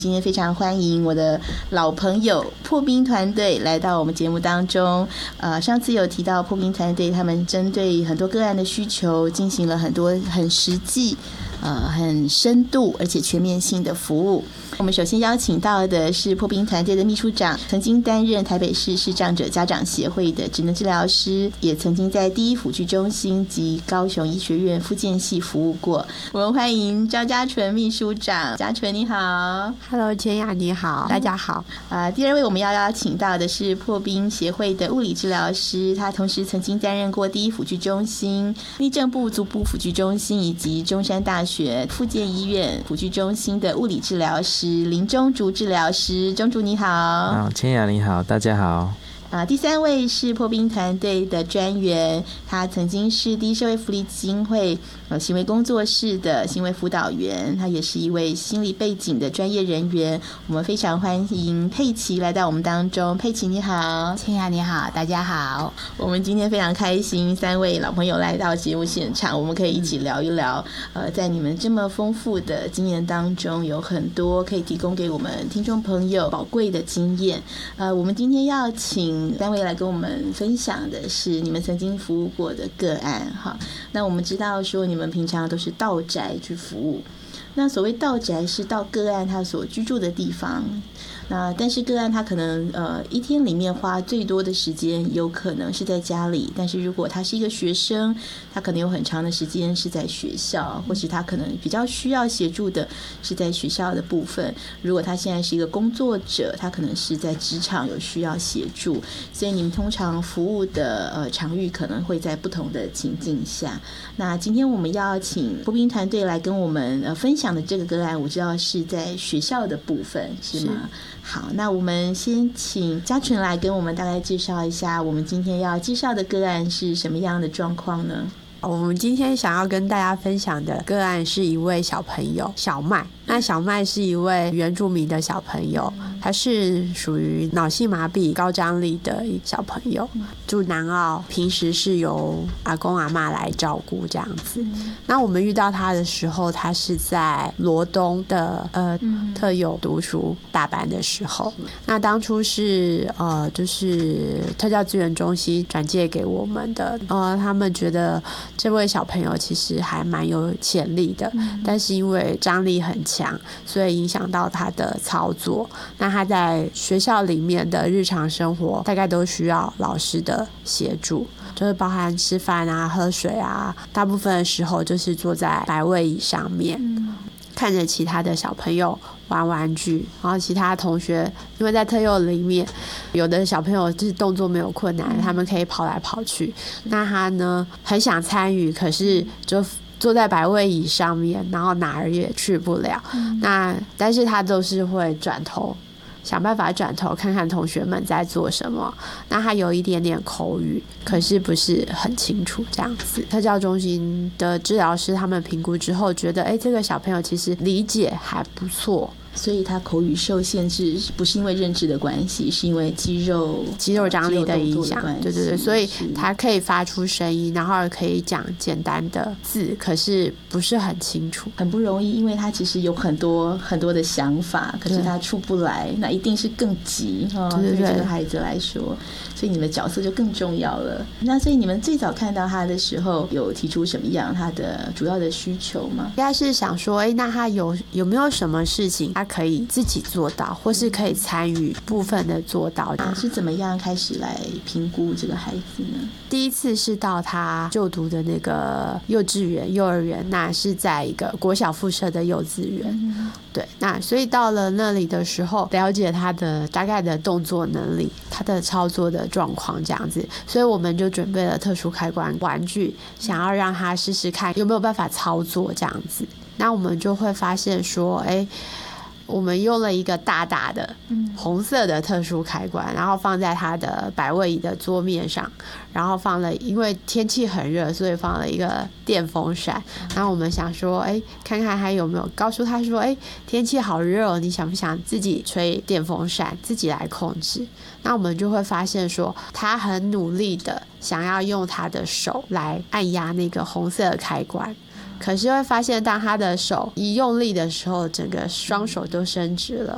今天非常欢迎我的老朋友破冰团队来到我们节目当中。上次有提到破冰团队他们针对很多个案的需求进行了很多很实际很深度而且全面性的服务。我们首先邀请到的是破冰团队的秘书长，曾经担任台北市视障者家长协会的职能治疗师，也曾经在第一辅具中心及高雄医学院复健系服务过。我们欢迎赵家纯秘书长。家纯你好。 Hello， 千雅你好，大家好。 第二位我们要邀请到的是破冰协会的物理治疗师，他同时曾经担任过第一辅具中心、立正部足部辅具中心以及中山大学复健医院辅具中心的物理治疗师林中竹治疗师。中竹你好。 千雅你好，大家好。 第三位是破冰团队的专员，他曾经是第一社会福利基金会行为工作室的行为辅导员，他也是一位心理背景的专业人员。我们非常欢迎佩琪来到我们当中。佩琪你好。 千雅你好，大家好。 我们今天非常开心，三位老朋友来到节目现场，我们可以一起聊一聊在你们这么丰富的经验当中，有很多可以提供给我们听众朋友宝贵的经验。我们今天要请三位来跟我们分享的是你们曾经服务过的个案哈。那我们知道说你们平常都是到宅去服务，那所谓到宅是到个案他所居住的地方，那但是个案他可能一天里面花最多的时间有可能是在家里，但是如果他是一个学生，他可能有很长的时间是在学校，或是他可能比较需要协助的是在学校的部分。如果他现在是一个工作者，他可能是在职场有需要协助，所以你们通常服务的场域可能会在不同的情境下。那今天我们要请破冰团队来跟我们分享的这个个案，我知道是在学校的部分，是吗？好，那我们先请家纯来跟我们大概介绍一下我们今天要介绍的个案是什么样的状况呢？ 我们今天想要跟大家分享的个案是一位小朋友小麦。那小麦是一位原住民的小朋友，他是属于脑性麻痹高张力的小朋友，住南澳，平时是由阿公阿嬷来照顾这样子。那我们遇到他的时候，他是在罗东的特有读书大班的时候。那当初是就是特教资源中心转介给我们的，他们觉得这位小朋友其实还蛮有潜力的，但是因为张力很强，所以影响到他的操作。那他在学校里面的日常生活大概都需要老师的协助，就是包含吃饭啊、喝水啊，大部分的时候就是坐在摆位椅上面，看着其他的小朋友玩玩具，然后其他同学因为在特幼里面有的小朋友就是动作没有困难，他们可以跑来跑去，那他呢很想参与，可是就坐在摆位椅上面，然后哪儿也去不了。那但是他都是会转头想办法转头看看同学们在做什么。那他有一点点口语，可是不是很清楚这样子。特教中心的治疗师他们评估之后觉得这个小朋友其实理解还不错， 所以他口语受限制不是因为认知的关系，是因为肌肉张力的影响。对对对，所以他可以发出声音，然后可以讲简单的字，可是不是很清楚， 很不容易，因为他其实有很多很多的想法，可是他出不来，那一定是更急对这个孩子来说，所以你们的角色就更重要了。那所以你们最早看到他的时候，有提出什么样他的主要的需求吗？ 应该是想说，那他有没有什么事情他可以自己做到，或是可以参与部分的做到。 是怎么样开始来评估这个孩子呢？ 第一次是到他就读的那个幼稚园、幼儿园，那是在一个国小附设的幼稚园。对，那所以到了那里的时候，了解他的大概的动作能力，他的操作的状况这样子，所以我们就准备了特殊开关玩具，想要让他试试看有没有办法操作这样子。那我们就会发现说，我们用了一个大大的红色的特殊开关，然后放在他的摆位椅的桌面上，然后放了，因为天气很热，所以放了一个电风扇。然后我们想说看看他有没有，告诉他说天气好热，你想不想自己吹电风扇，自己来控制。那我们就会发现说，他很努力的想要用他的手来按压那个红色的开关，可是会发现当他的手一用力的时候，整个双手都伸直了，